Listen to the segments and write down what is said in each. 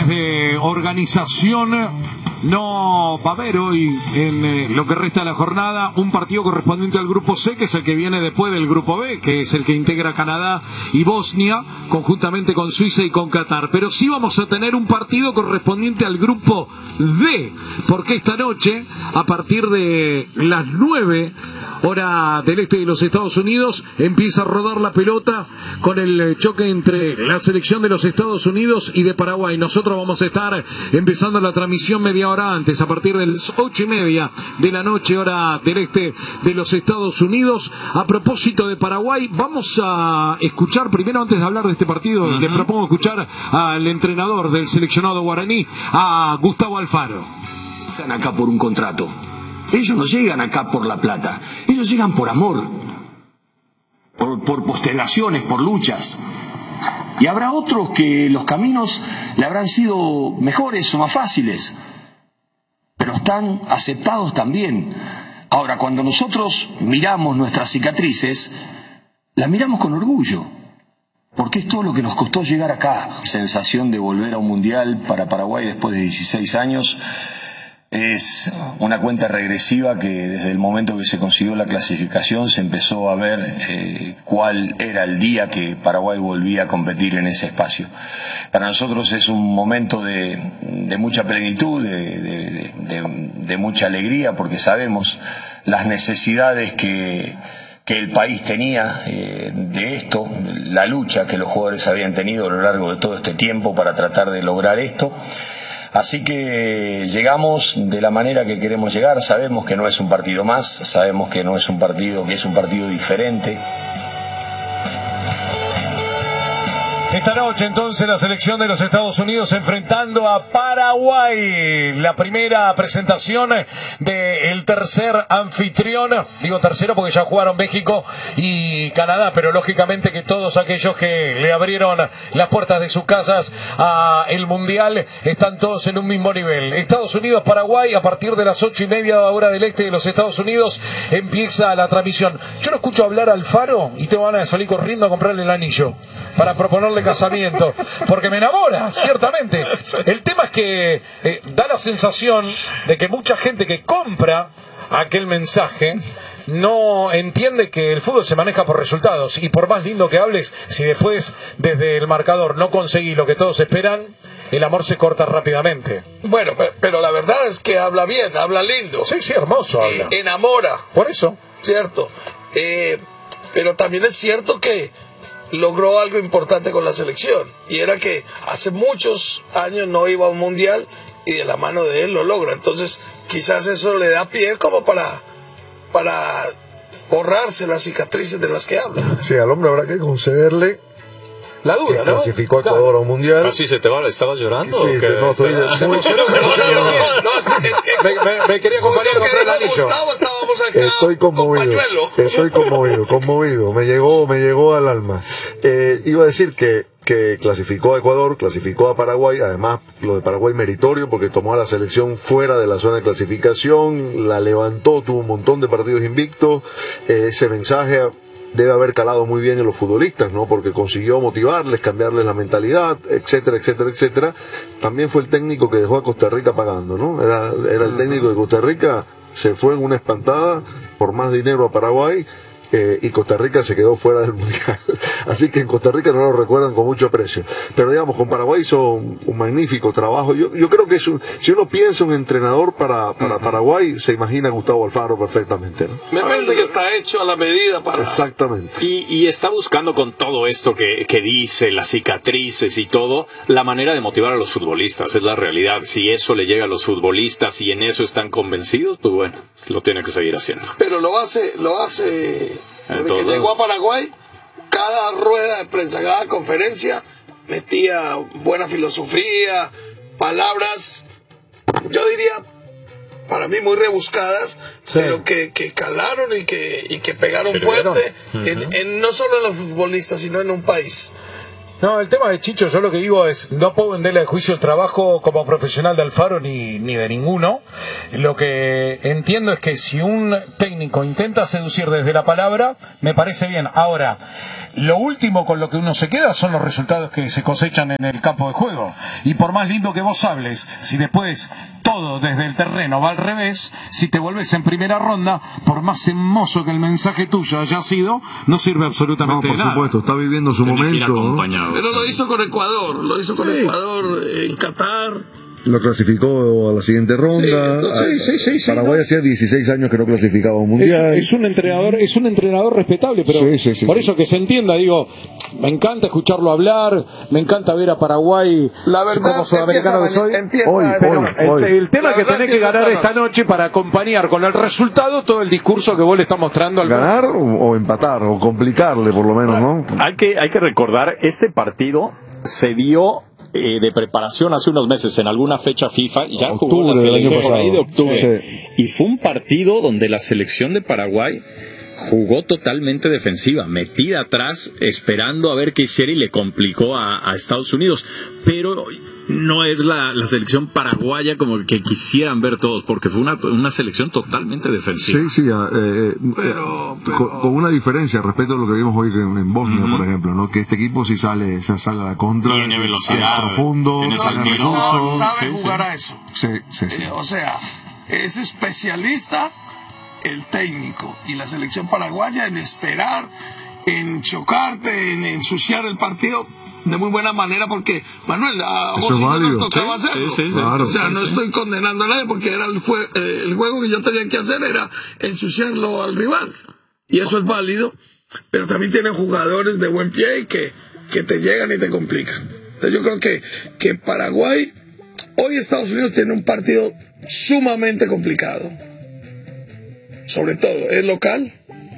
cuestiones de organización, no va a haber hoy, en lo que resta de la jornada, un partido correspondiente al grupo C, que es el que viene después del grupo B, que es el que integra Canadá y Bosnia, conjuntamente con Suiza y con Qatar. Pero sí vamos a tener un partido correspondiente al grupo D, porque esta noche, a partir de las 9 hora del este de los Estados Unidos, empieza a rodar la pelota con el choque entre la selección de los Estados Unidos y de Paraguay. Nosotros vamos a estar empezando la transmisión media hora antes, a partir de las 8:30 de la noche, hora del este de los Estados Unidos. A propósito de Paraguay, vamos a escuchar primero, antes de hablar de este partido, les propongo escuchar al entrenador del seleccionado guaraní, a Gustavo Alfaro. Están acá por un contrato. Ellos no llegan acá por la plata, ellos llegan por amor, por postergaciones, por luchas. Y habrá otros que los caminos le habrán sido mejores o más fáciles, pero están aceptados también. Ahora, cuando nosotros miramos nuestras cicatrices, las miramos con orgullo, porque es todo lo que nos costó llegar acá. La sensación de volver a un mundial para Paraguay después de 16 años... es una cuenta regresiva que desde el momento que se consiguió la clasificación se empezó a ver cuál era el día que Paraguay volvía a competir en ese espacio. Para nosotros es un momento de mucha plenitud, de mucha alegría, porque sabemos las necesidades que el país tenía de esto, la lucha que los jugadores habían tenido a lo largo de todo este tiempo para tratar de lograr esto. Así que llegamos de la manera que queremos llegar. Sabemos que no es un partido más, sabemos que no es un partido, que es un partido diferente. Esta noche entonces la selección de los Estados Unidos enfrentando a Paraguay. La primera presentación del tercer anfitrión. Digo tercero porque ya jugaron México y Canadá, pero lógicamente que todos aquellos que le abrieron las puertas de sus casas a el Mundial están todos en un mismo nivel. Estados Unidos, Paraguay, a partir de las 8:30 hora del este de los Estados Unidos empieza la transmisión. Yo lo escucho hablar al Faro y te van a salir corriendo a comprarle el anillo para proponerle casamiento, porque me enamora, ciertamente. El tema es que da la sensación de que mucha gente que compra aquel mensaje no entiende que el fútbol se maneja por resultados, y por más lindo que hables, si después desde el marcador no conseguís lo que todos esperan, el amor se corta rápidamente. Bueno, pero la verdad es que habla bien, habla lindo. Sí, sí, hermoso habla. Enamora. Por eso. Cierto. Pero también es cierto que logró algo importante con la selección, y era que hace muchos años no iba a un mundial y de la mano de él lo logra. Entonces quizás eso le da pie como para borrarse las cicatrices de las que habla. Sí, al hombre habrá que concederle la duda, ¿no? Clasificó a Ecuador a un mundial. ¿Así se te va? ¿Estabas llorando? Sí, no, estoy Se emocionó. Me quería acompañar con el anillo. Estoy conmovido. Me llegó al alma. Iba a decir que clasificó a Ecuador, clasificó a Paraguay. Además, lo de Paraguay meritorio, porque tomó a la selección fuera de la zona de clasificación, la levantó, tuvo un montón de partidos invictos. Ese mensaje debe haber calado muy bien en los futbolistas, ¿no? Porque consiguió motivarles, cambiarles la mentalidad, etcétera, etcétera, etcétera. También fue el técnico que dejó a Costa Rica pagando, ¿no? Era el técnico de Costa Rica, se fue en una espantada por más dinero a Paraguay, y Costa Rica se quedó fuera del mundial. Así que en Costa Rica no lo recuerdan con mucho aprecio. Pero digamos, con Paraguay hizo un magnífico trabajo. Yo creo que si uno piensa un entrenador para Paraguay, se imagina a Gustavo Alfaro perfectamente, ¿no? Me parece que está hecho a la medida para... Exactamente. Y está buscando con todo esto que dice, las cicatrices y todo, la manera de motivar a los futbolistas. Es la realidad. Si eso le llega a los futbolistas y en eso están convencidos, pues bueno, lo tiene que seguir haciendo. Pero lo hace desde que llegó a Paraguay. Cada rueda de prensa, cada conferencia metía buena filosofía, palabras, yo diría, para mí muy rebuscadas, sí, pero que calaron y que pegaron fuerte, no solo en los futbolistas, sino en un país. No, el tema de Chicho, yo lo que digo es, no puedo venderle a juicio el trabajo como profesional de Alfaro ni de ninguno. Lo que entiendo es que si un técnico intenta seducir desde la palabra, me parece bien. Ahora, lo último con lo que uno se queda son los resultados que se cosechan en el campo de juego. Y por más lindo que vos hables, si después todo desde el terreno va al revés, si te vuelves en primera ronda, por más hermoso que el mensaje tuyo haya sido, no sirve absolutamente de nada. Por supuesto, está viviendo su momento. Pero lo hizo con Ecuador, Ecuador en Qatar. Lo clasificó a la siguiente ronda. Sí, Paraguay hacía 16 años que no clasificaba a un mundial. Es un entrenador respetable, pero por eso que se entienda, digo, me encanta escucharlo hablar, me encanta ver a Paraguay como sudamericano que soy. El tema que tenés que ganar esta noche para acompañar con el resultado todo el discurso que vos le estás mostrando al ganar o empatar o complicarle por lo menos, ¿no? Hay que recordar, este partido se dio de preparación hace unos meses en alguna fecha FIFA, ya jugó la selección por ahí de octubre, y fue un partido donde la selección de Paraguay jugó totalmente defensiva, metida atrás, esperando a ver qué hiciera, y le complicó a Estados Unidos, pero no es la selección paraguaya como que quisieran ver todos, porque fue una selección totalmente defensiva. Con una diferencia respecto a lo que vimos hoy en Bosnia, por ejemplo, ¿no? Que este equipo sí sale a la contra, tiene velocidad, profundo, tiene sabe jugar a eso. Sí. O sea, es especialista el técnico y la selección paraguaya en esperar, en chocarte, en ensuciar el partido de muy buena manera, porque Manuel, a vos sí nos tocaba hacerlo. Claro, o sea, no estoy condenando a nadie, porque era el juego que yo tenía que hacer era ensuciarlo al rival, y eso es válido, pero también tienen jugadores de buen pie y que te llegan y te complican. Entonces yo creo que Paraguay, hoy Estados Unidos tiene un partido sumamente complicado, sobre todo es local,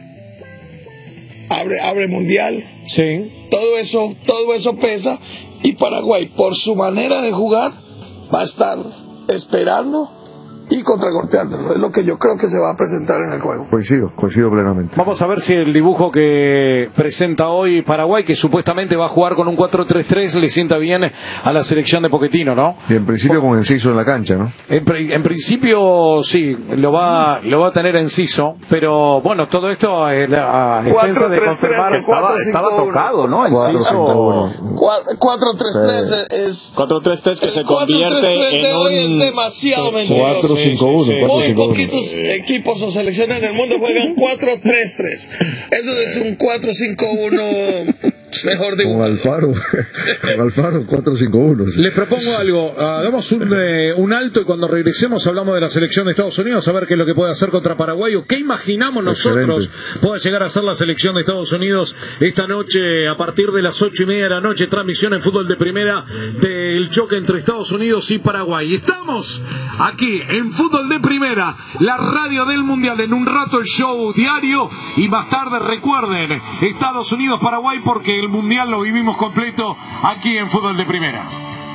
abre mundial. Sí. Todo eso pesa, y Paraguay, por su manera de jugar, va a estar esperando y contragolpeándolo. Es lo que yo creo que se va a presentar en el juego. Coincido plenamente. Vamos a ver si el dibujo que presenta hoy Paraguay, que supuestamente va a jugar con un 4-3-3, le sienta bien a la selección de Pochettino, ¿no? Y en principio con Enciso en la cancha, ¿no? En principio sí, lo va a tener Enciso, pero bueno, todo esto a defensa de confirmar. Estaba tocado, ¿no? Enciso. 4-3-3 es 4-3-3 que se convierte en un... es demasiado mentiroso. 4-5-1. Muy poquitos equipos o selecciones en el mundo juegan 4-3-3. Eso es un 4-5-1 mejor de Con Alfaro 4-5-1. Les propongo algo, hagamos un alto, y cuando regresemos hablamos de la selección de Estados Unidos, a ver qué es lo que puede hacer contra Paraguay, o qué imaginamos nosotros pueda llegar a ser la selección de Estados Unidos esta noche a partir de las 8:30 de la noche, transmisión en Fútbol de Primera del choque entre Estados Unidos y Paraguay. Estamos aquí en Fútbol de Primera, la radio del Mundial. En un rato el show diario, y más tarde recuerden Estados Unidos-Paraguay, porque el Mundial lo vivimos completo aquí en Fútbol de Primera.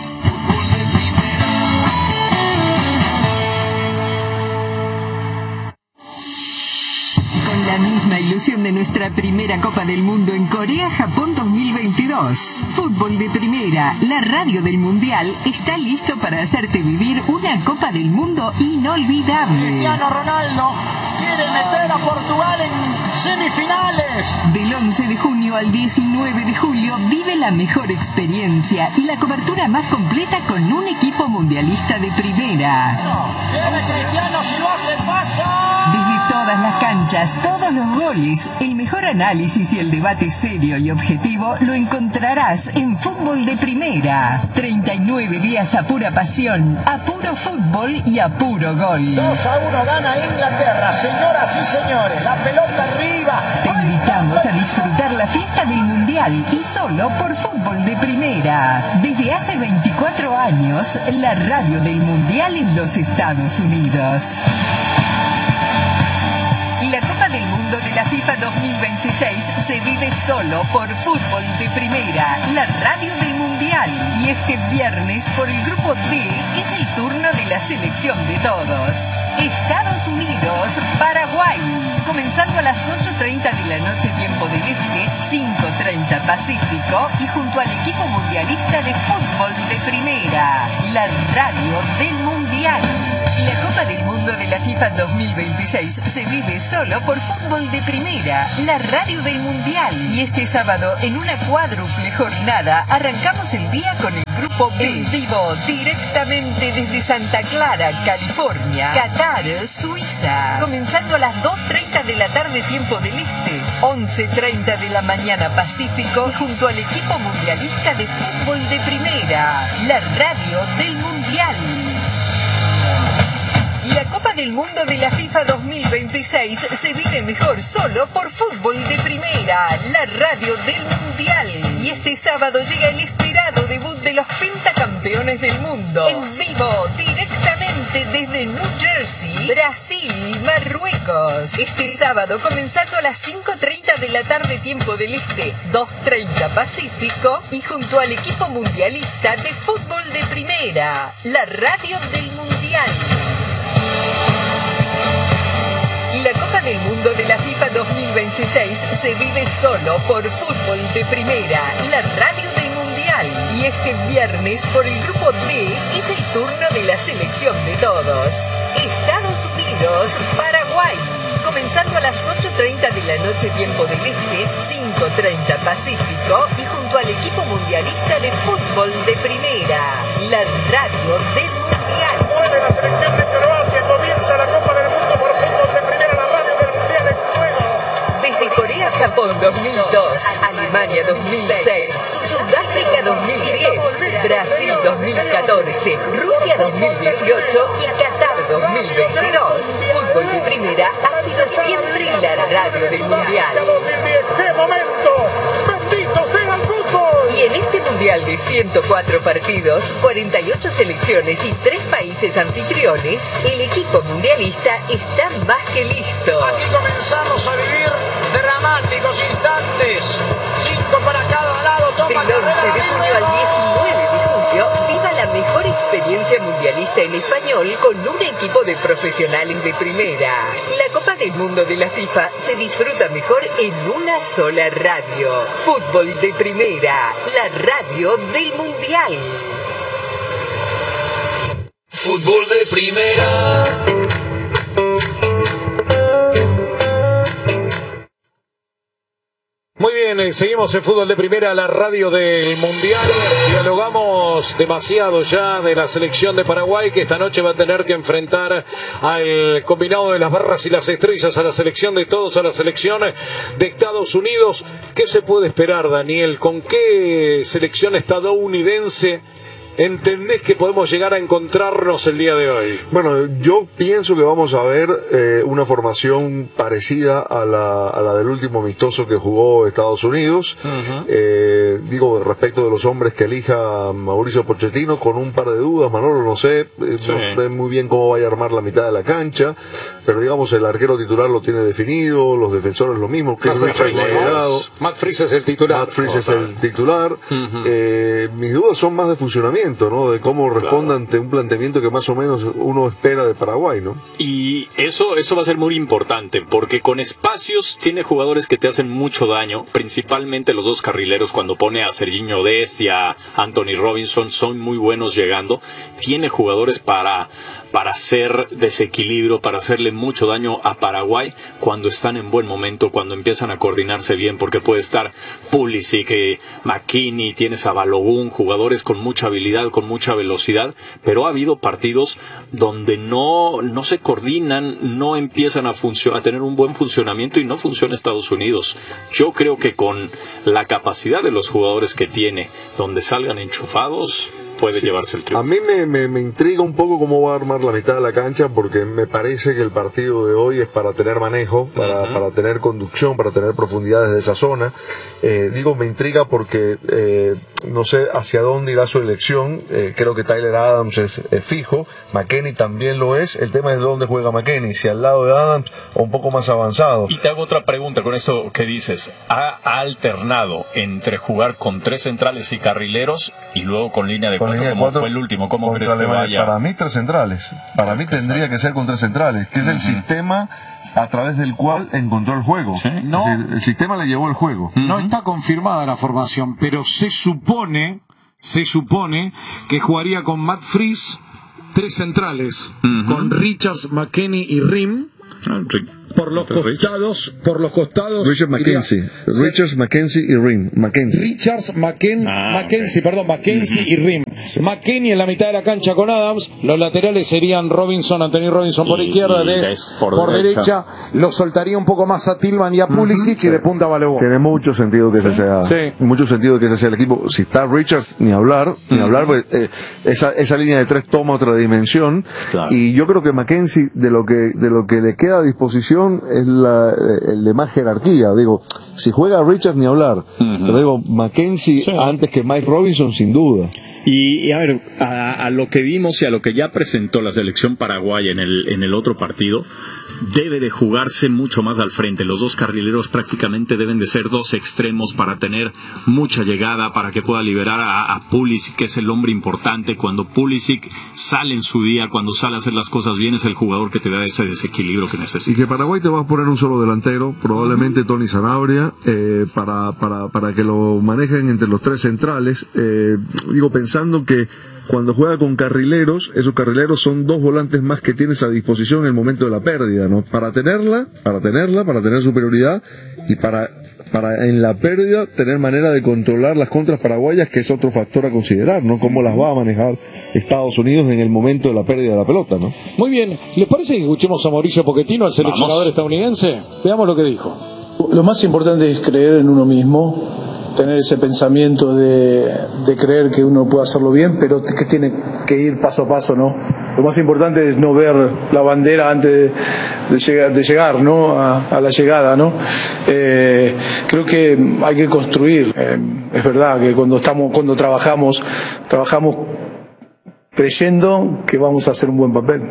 Con la misma ilusión de nuestra primera Copa del Mundo en Corea-Japón 2022, Fútbol de Primera, la radio del Mundial, está listo para hacerte vivir una Copa del Mundo inolvidable. Cristiano Ronaldo quiere meter a Portugal en semifinales. Del 11 de junio al 19 de julio vive la mejor experiencia y la cobertura más completa con un equipo mundialista de primera. Quiere Cristiano, si lo hace pasa. Desde todas las canchas, todos los goles, el mejor análisis y el debate serio y objetivo lo encontrarás en Fútbol de Primera. 39 días a pura pasión, a puro fútbol y a puro gol. 2-1 gana Inglaterra, señoras y señores, la pelota arriba. Te invitamos a disfrutar la fiesta del Mundial, y solo por Fútbol de Primera. Desde hace 24 años, la radio del Mundial en los Estados Unidos. La Copa del Mundo de la FIFA 2026 se vive solo por Fútbol de Primera, la radio del Mundial. Y este viernes, por el grupo D, es el turno de la selección de todos. Estados Unidos, Paraguay. Comenzando a las 8:30 de la noche, tiempo del Este, 5:30 Pacífico, y junto al equipo mundialista de fútbol de primera, la radio del Mundial. La Copa del Mundo de la FIFA 2026 se vive solo por fútbol de primera, la radio del Mundial. Y este sábado, en una cuádruple jornada, arrancamos el día con el Grupo B, en vivo, directamente desde Santa Clara, California, Qatar, Suiza. Comenzando a las 2:30 de la tarde, tiempo del Este, 11:30 de la mañana Pacífico, junto al equipo mundialista de fútbol de primera, la radio del Mundial. La Copa del Mundo de la FIFA 2026 se vive mejor solo por fútbol de primera, la radio del Mundial. Y este sábado llega el esperado debut de los pentacampeones del mundo. En vivo, directamente desde New Jersey, Brasil, Marruecos. Este sábado, comenzando a las 5:30 de la tarde, tiempo del Este, 2:30 Pacífico, y junto al equipo mundialista de fútbol de primera, la radio del Mundial. La Copa del Mundo de la FIFA 2026 se vive solo por fútbol de primera, la radio del Mundial. Y este viernes, por el Grupo D, es el turno de la selección de todos. Estados Unidos, Paraguay. Comenzando a las 8:30 de la noche, tiempo del Este, 5:30 Pacífico, y junto al equipo mundialista de fútbol de primera, la radio del Mundial. Mueve la selección de Croacia, comienza la Copa del Mundo por fútbol de primera, la radio del Mundial en juego. Desde Corea, Japón 2002, Alemania 2006, Sudáfrica 2010, Brasil 2014, Rusia 2018 y Qatar 2022. Fútbol de primera ha sido siempre la radio del Mundial. 2010, ¡qué momento! ¡Bendito sea el fútbol! Y en este Mundial de 104 partidos, 48 selecciones y 3 países anfitriones, el equipo mundialista está más que listo. Aquí comenzamos a vivir dramáticos instantes. 5 para cada lado. Toma Del 11 de junio al 19 de julio, viva la mejor experiencia mundialista en español con un equipo de profesionales de primera. La Copa del Mundo de la FIFA se disfruta mejor en una sola radio. Fútbol de primera, la radio del Mundial. Fútbol de primera. Muy bien, seguimos en Fútbol de Primera, la radio del Mundial. Dialogamos demasiado ya de la selección de Paraguay, que esta noche va a tener que enfrentar al combinado de las barras y las estrellas, a la selección de todos, a la selección de Estados Unidos. ¿Qué se puede esperar, Daniel? ¿Con qué selección estadounidense entendés que podemos llegar a encontrarnos el día de hoy? Bueno, yo pienso que vamos a ver una formación parecida a la del último amistoso que jugó Estados Unidos. Digo, respecto de los hombres que elija Mauricio Pochettino, con un par de dudas, Manolo, no sé, no sé muy bien cómo vaya a armar la mitad de la cancha, pero digamos, el arquero titular lo tiene definido, los defensores lo mismo. Matt Freese es el titular. Matt Freese es el titular. Mis dudas son más de funcionamiento, ¿no? De cómo responda ante un planteamiento que más o menos uno espera de Paraguay, ¿no? Y eso va a ser muy importante, porque con espacios tiene jugadores que te hacen mucho daño, principalmente los dos carrileros. Cuando pone a Serginho Dest y a Anthony Robinson, son muy buenos llegando. Tiene jugadores para hacer desequilibrio, para hacerle mucho daño a Paraguay cuando están en buen momento, cuando empiezan a coordinarse bien, porque puede estar Pulisic, McKinney, tienes a Balogun, jugadores con mucha habilidad, con mucha velocidad, pero ha habido partidos donde no se coordinan, no empiezan a tener un buen funcionamiento y no funciona Estados Unidos. Yo creo que con la capacidad de los jugadores que tiene, donde salgan enchufados, puede llevarse el triunfo. A mí me intriga un poco cómo va a armar la mitad de la cancha, porque me parece que el partido de hoy es para tener manejo, para tener conducción, para tener profundidad desde esa zona. Digo, me intriga porque no sé hacia dónde irá su elección. Creo que Tyler Adams es fijo, McKennie también lo es. El tema es dónde juega McKennie, si al lado de Adams o un poco más avanzado. Y te hago otra pregunta con esto que dices. ¿Ha alternado entre jugar con 3 centrales y carrileros y luego con línea de 4 como fue el último? ¿Cómo crees que vaya? Para mí 3 centrales. Para mí tendría que ser con 3 centrales, que es el sistema a través del cual encontró el juego. ¿Sí? No, es decir, el sistema le llevó el juego. No está confirmada la formación, pero se supone que jugaría con Matt Freese 3 centrales, con Richards, McKennie y Rim. Por los costados. Richards, Mackenzie y Rim. Richards, Mackenzie y Rim. McKennie en la mitad de la cancha con Adams. Los laterales serían Anthony Robinson por izquierda, por derecha. Lo soltaría un poco más a Tillman y a Pulisic y de punta a Balogun. Tiene mucho sentido que ese sea. Mucho sentido que ese sea el equipo. Si está Richards, ni hablar, pues, esa línea de 3 toma otra dimensión. Claro. Y yo creo que Mackenzie, de lo que le queda a disposición, es el de más jerarquía. Digo, si juega Richards, ni hablar. Pero digo, Mackenzie antes que Mike Robinson, sin duda. Y a ver, a lo que vimos y a lo que ya presentó la selección paraguaya en el otro partido, debe de jugarse mucho más al frente. Los 2 carrileros prácticamente deben de ser 2 extremos para tener mucha llegada, para que pueda liberar a Pulisic, que es el hombre importante. Cuando Pulisic sale en su día, cuando sale a hacer las cosas bien, es el jugador que te da ese desequilibrio que necesitas. Y que Paraguay te va a poner un solo delantero, probablemente Tony Sanabria, para que lo manejen entre los 3 centrales. Digo, pensando que cuando juega con carrileros, esos carrileros son 2 volantes más que tienes a disposición en el momento de la pérdida, ¿no? Para tener superioridad y para en la pérdida tener manera de controlar las contras paraguayas, que es otro factor a considerar, ¿no? Cómo las va a manejar Estados Unidos en el momento de la pérdida de la pelota, ¿no? Muy bien, ¿les parece que escuchemos a Mauricio Pochettino, al seleccionador estadounidense? Veamos lo que dijo. Lo más importante es creer en uno mismo, tener ese pensamiento de creer que uno puede hacerlo bien, pero que tiene que ir paso a paso, ¿no? Lo más importante es no ver la bandera antes de llegar, ¿no? A la llegada, ¿no? Creo que hay que construir. Es verdad que cuando trabajamos creyendo que vamos a hacer un buen papel.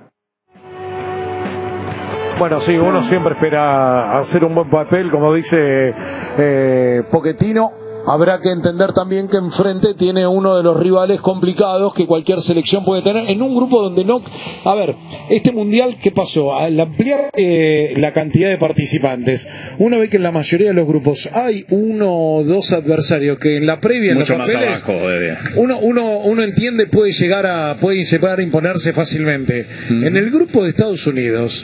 Bueno, sí, uno siempre espera hacer un buen papel, como dice Pochettino. Habrá que entender también que enfrente tiene uno de los rivales complicados que cualquier selección puede tener en un grupo donde no... A ver, este mundial, ¿qué pasó? Al ampliar la cantidad de participantes, uno ve que en la mayoría de los grupos hay 1 o 2 adversarios que en la previa, mucho en los papeles, más abajo, uno entiende puede llegar a imponerse fácilmente. En el grupo de Estados Unidos,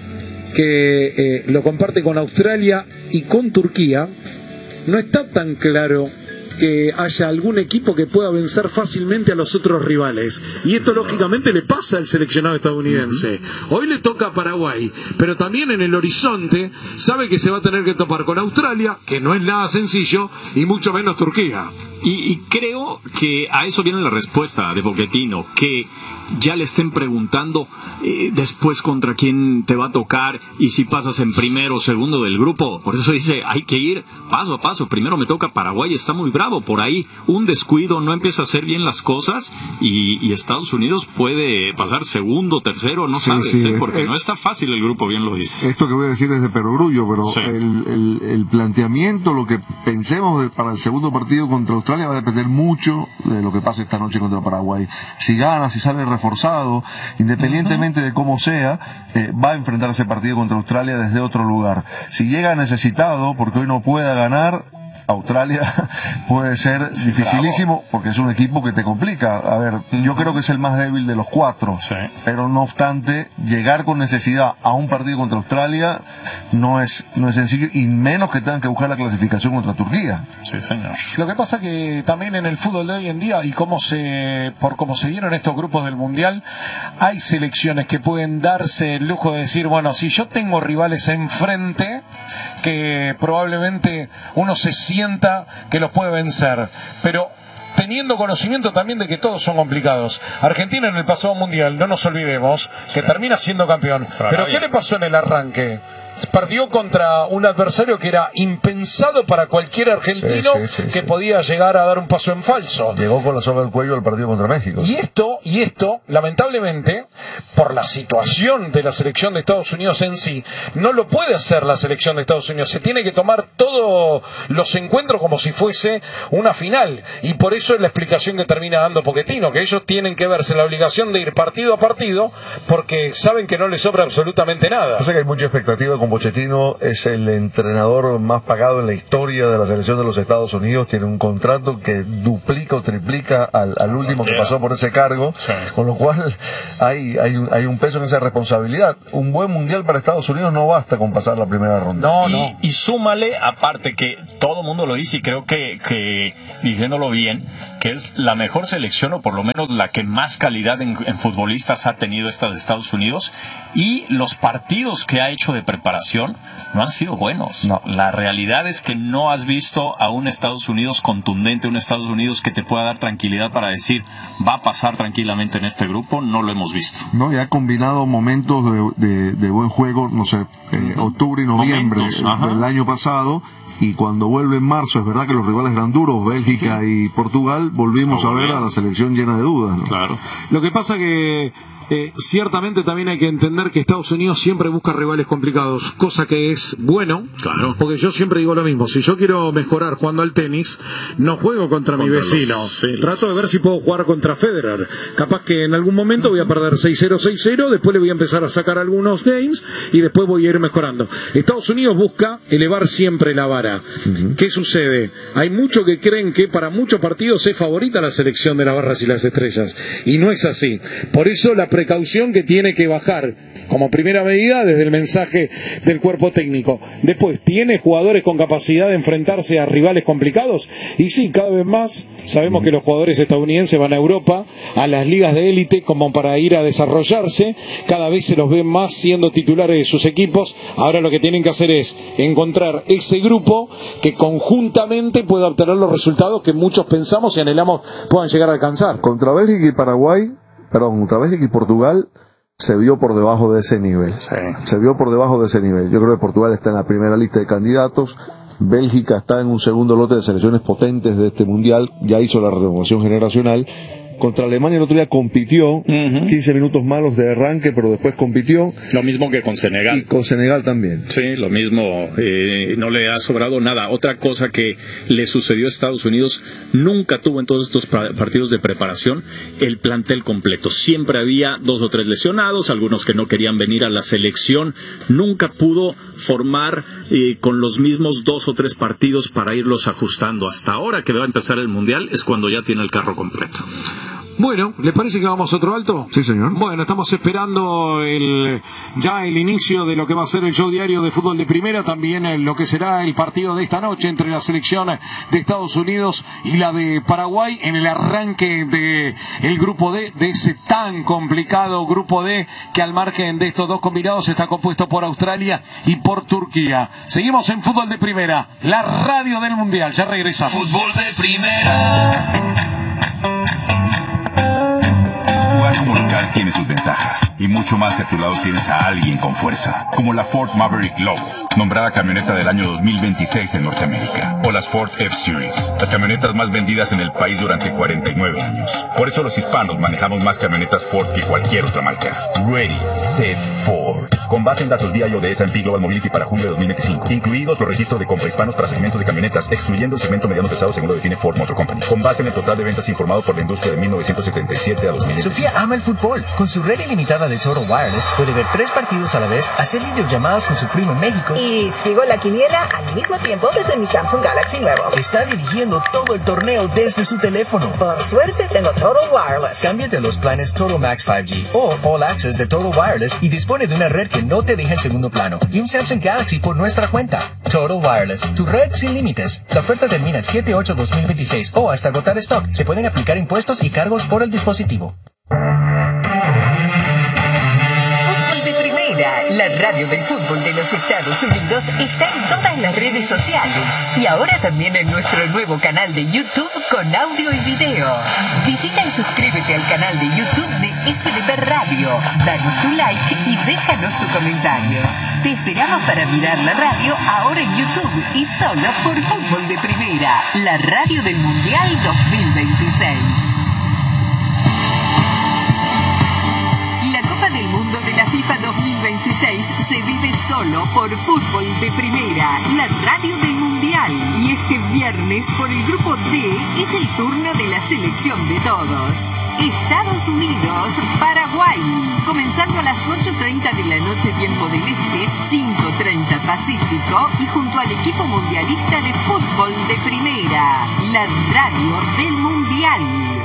que lo comparte con Australia y con Turquía, no está tan claro que haya algún equipo que pueda vencer fácilmente a los otros rivales. Y esto lógicamente le pasa al seleccionado estadounidense. Hoy le toca a Paraguay, pero también en el horizonte sabe que se va a tener que topar con Australia, que no es nada sencillo, y mucho menos Turquía. Y creo que a eso viene la respuesta de Pochettino, que ya le estén preguntando después contra quién te va a tocar y si pasas en primero o segundo del grupo. Por eso dice, hay que ir paso a paso. Primero me toca Paraguay, está muy bravo. Por ahí un descuido, no empieza a hacer bien las cosas y Estados Unidos puede pasar segundo, tercero, no sabes, porque no está fácil el grupo, bien lo dices. Esto que voy a decir es de perogrullo, pero el planteamiento, lo que pensemos para el segundo partido contra Australia va a depender mucho de lo que pase esta noche contra Paraguay. Si gana, si sale reforzado, independientemente de cómo sea, va a enfrentar ese partido contra Australia desde otro lugar. Si llega necesitado, porque hoy no pueda ganar, Australia puede ser dificilísimo porque es un equipo que te complica. A ver, yo creo que es el más débil de los 4, pero no obstante, llegar con necesidad a un partido contra Australia no es sencillo, y menos que tengan que buscar la clasificación contra Turquía. Sí, señor. Lo que pasa que también en el fútbol de hoy en día, y por cómo se dieron estos grupos del Mundial, hay selecciones que pueden darse el lujo de decir, bueno, si yo tengo rivales enfrente que probablemente uno se sienta que los puede vencer, pero teniendo conocimiento también de que todos son complicados. Argentina en el pasado mundial, no nos olvidemos, que termina siendo campeón. Pero ¿qué le pasó en el arranque? perdió contra un adversario que era impensado para cualquier argentino que podía llegar a dar un paso en falso. Llegó con la soga al cuello al partido contra México. Y esto, lamentablemente, por la situación de la selección de Estados Unidos en sí, no lo puede hacer la selección de Estados Unidos. Se tiene que tomar todos los encuentros como si fuese una final. Y por eso es la explicación que termina dando Pochettino, que ellos tienen que verse la obligación de ir partido a partido porque saben que no les sobra absolutamente nada. O sea que hay mucha expectativa con Pochettino. Es el entrenador más pagado en la historia de la selección de los Estados Unidos. Tiene un contrato que duplica o triplica al último que pasó por ese cargo, con lo cual hay un peso en esa responsabilidad. Un buen mundial para Estados Unidos no basta con pasar la primera ronda. Y súmale, aparte que todo el mundo lo dice, y creo que diciéndolo bien, que es la mejor selección, o por lo menos la que más calidad en futbolistas ha tenido esta de Estados Unidos, y los partidos que ha hecho de preparación no han sido buenos. No. La realidad es que no has visto a un Estados Unidos contundente, un Estados Unidos que te pueda dar tranquilidad para decir, va a pasar tranquilamente en este grupo. No lo hemos visto. No, ya ha combinado momentos de buen juego, no sé, octubre y noviembre del año pasado. Y cuando vuelve en marzo, es verdad que los rivales eran duros, Bélgica y Portugal, volvimos a ver a la selección llena de dudas, ¿no? Claro. Lo que pasa que ciertamente también hay que entender que Estados Unidos siempre busca rivales complicados, cosa que es bueno, claro, porque yo siempre digo lo mismo: si yo quiero mejorar jugando al tenis, no juego contra mi vecino, trato de ver si puedo jugar contra Federer. Capaz que en algún momento voy a perder 6-0, 6-0, después le voy a empezar a sacar algunos games y después voy a ir mejorando. Estados Unidos busca elevar siempre la vara. ¿Qué sucede? Hay muchos que creen que para muchos partidos es favorita la selección de las barras y las estrellas, y no es así. Por eso la precaución que tiene que bajar como primera medida desde el mensaje del cuerpo técnico. Después, ¿tiene jugadores con capacidad de enfrentarse a rivales complicados? Y sí, cada vez más sabemos que los jugadores estadounidenses van a Europa, a las ligas de élite, como para ir a desarrollarse. Cada vez se los ve más siendo titulares de sus equipos. Ahora lo que tienen que hacer es encontrar ese grupo que conjuntamente pueda obtener los resultados que muchos pensamos y anhelamos puedan llegar a alcanzar. Contra Bélgica y Portugal se vio por debajo de ese nivel. Se vio por debajo de ese nivel. Yo creo que Portugal está en la primera lista de candidatos. Bélgica está en un segundo lote de selecciones potentes de este mundial. Ya hizo la renovación generacional. Contra Alemania el otro día compitió, 15 minutos malos de arranque, pero después compitió. Lo mismo que con Senegal. Y con Senegal también. Sí, lo mismo, no le ha sobrado nada. Otra cosa que le sucedió a Estados Unidos, nunca tuvo en todos estos partidos de preparación el plantel completo. Siempre había 2 o 3 lesionados, algunos que no querían venir a la selección. Nunca pudo formar con los mismos 2 o 3 partidos para irlos ajustando. Hasta ahora que va a empezar el Mundial es cuando ya tiene el carro completo. Bueno, ¿les parece que vamos a otro alto? Sí, señor. Bueno, estamos esperando ya el inicio de lo que va a ser el show diario de fútbol de primera, también lo que será el partido de esta noche entre la selección de Estados Unidos y la de Paraguay en el arranque de el grupo D, de ese tan complicado grupo D que al margen de estos dos combinados está compuesto por Australia y por Turquía. Seguimos en fútbol de primera, la radio del mundial, ya regresamos. Fútbol de primera. Jugar como local tiene sus ventajas y mucho más si a tu lado tienes a alguien con fuerza, como la Ford Maverick Low, nombrada camioneta del año 2026 en Norteamérica, o las Ford F-Series, las camionetas más vendidas en el país durante 49 años. Por eso los hispanos manejamos más camionetas Ford que cualquier otra marca. Ready, Set, Ford. Con base en datos DIO de S&P Global Mobility para julio de 2025, incluidos los registros de compra hispanos para segmentos de camionetas, excluyendo el segmento mediano pesado según lo define Ford Motor Company. Con base en el total de ventas informado por la industria de 1977 a 2000. Sofía ama el fútbol. Con su red ilimitada de Total Wireless puede ver 3 partidos a la vez, hacer videollamadas con su primo en México. Y sigo la quiniela al mismo tiempo desde mi Samsung Galaxy nuevo. Está dirigiendo todo el torneo desde su teléfono. Por suerte tengo Total Wireless. Cámbiate los planes Total Max 5G o All Access de Total Wireless y dispone de una red que no te deja en segundo plano y un Samsung Galaxy por nuestra cuenta. Total Wireless, tu red sin límites. La oferta termina el 7/8/2026 o hasta agotar stock. Se pueden aplicar impuestos y cargos por el dispositivo. La radio del fútbol de los Estados Unidos está en todas las redes sociales y ahora también en nuestro nuevo canal de YouTube con audio y video. Visita y suscríbete al canal de YouTube de FDP Radio radio. Danos tu like y déjanos tu comentario. Te esperamos para mirar la radio ahora en YouTube y solo por Fútbol de Primera, la radio del Mundial 2026. La Copa del Mundo de la FIFA 2026 se vive solo por Fútbol de Primera, la radio del Mundial. Y este viernes por el grupo D es el turno de la selección de todos. Estados Unidos, Paraguay, comenzando a las 8:30 de la noche tiempo del Este, 5:30 Pacífico, y junto al equipo mundialista de Fútbol de Primera, la radio del Mundial.